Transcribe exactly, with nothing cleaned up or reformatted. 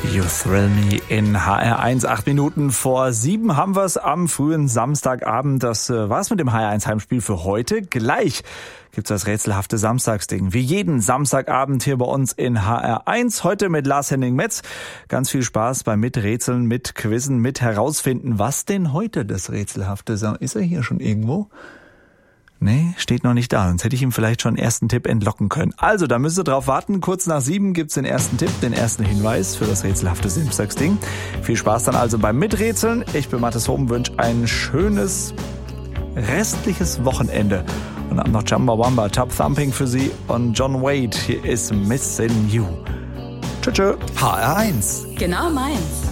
You Thrill Me in H R eins. Acht Minuten vor sieben haben wir es am frühen Samstagabend. Das äh, war's mit dem H R eins Heimspiel für heute. Gleich gibt's das rätselhafte Samstagsding. Wie jeden Samstagabend hier bei uns in H R eins. Heute mit Lars-Henning Metz. Ganz viel Spaß beim Miträtseln, mit Quizzen, mit herausfinden, was denn heute das rätselhafte Sam- Ist er hier schon irgendwo? Nee, steht noch nicht da. Sonst hätte ich ihm vielleicht schon einen ersten Tipp entlocken können. Also, da müsst ihr drauf warten. Kurz nach sieben gibt's den ersten Tipp, den ersten Hinweis für das rätselhafte Samstagsding. Viel Spaß dann also beim Miträtseln. Ich bin Mathis Hoben, wünsche ein schönes restliches Wochenende. Und dann noch Chumbawamba, Tub Thumping für Sie und John Wade. Hier ist Missing You. Tschö, tschö. H R eins. Genau meins.